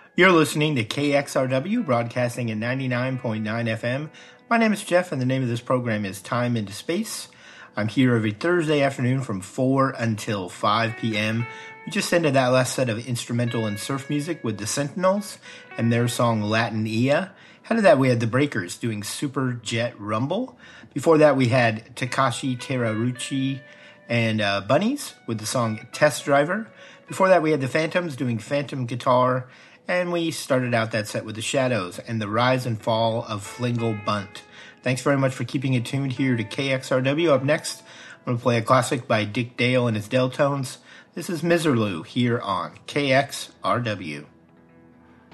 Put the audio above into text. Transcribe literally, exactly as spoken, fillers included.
You're listening to K X R W, broadcasting at ninety-nine point nine F M. My name is Jeff, and the name of this program is Time into Space. I'm here every Thursday afternoon from four until five p.m. We just ended that last set of instrumental and surf music with the Sentinels and their song Latin Ia. Out of that, we had the Breakers doing Super Jet Rumble. Before that, we had Takashi Terauchi and uh, Bunnies with the song Test Driver. Before that, we had the Phantoms doing Phantom Guitar. And we started out that set with the Shadows and the Rise and Fall of Flingle Bunt. Thanks very much for keeping it tuned here to K X R W. Up next, I'm going to play a classic by Dick Dale and his Deltones. This is Miserlou here on K X R W.